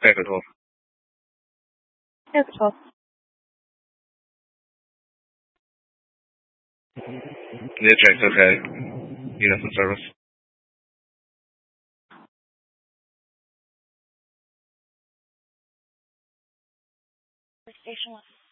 Okay, good hold. Yeah, good hold. Yeah, checked, okay. Units in service. Station 1.